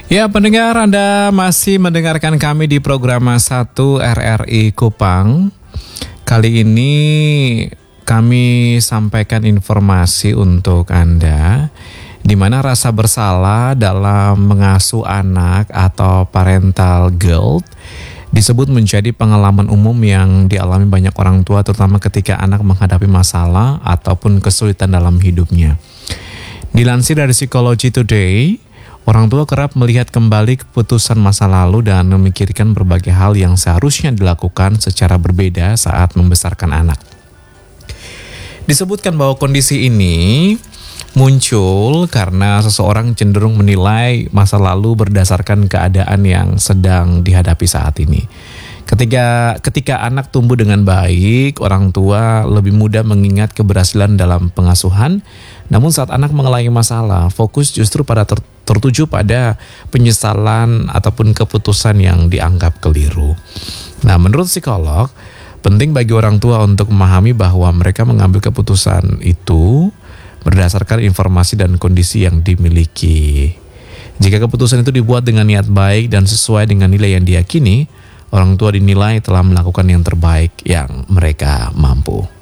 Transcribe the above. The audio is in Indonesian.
Ya, pendengar, Anda masih mendengarkan kami di program 1 RRI Kupang. Kali ini kami sampaikan informasi untuk Anda, di mana rasa bersalah dalam mengasuh anak atau parental guilt disebut menjadi pengalaman umum yang dialami banyak orang tua, terutama ketika anak menghadapi masalah ataupun kesulitan dalam hidupnya. Dilansir dari Psychology Today, orang tua kerap melihat kembali keputusan masa lalu dan memikirkan berbagai hal yang seharusnya dilakukan secara berbeda saat membesarkan anak. Disebutkan bahwa kondisi ini muncul karena seseorang cenderung menilai masa lalu berdasarkan keadaan yang sedang dihadapi saat ini. Ketika anak tumbuh dengan baik, orang tua lebih mudah mengingat keberhasilan dalam pengasuhan. Namun saat anak mengalami masalah, fokus justru pada tertuju pada penyesalan ataupun keputusan yang dianggap keliru. Nah, menurut psikolog, penting bagi orang tua untuk memahami bahwa mereka mengambil keputusan itu berdasarkan informasi dan kondisi yang dimiliki. Jika keputusan itu dibuat dengan niat baik dan sesuai dengan nilai yang diyakini, orang tua dinilai telah melakukan yang terbaik yang mereka mampu.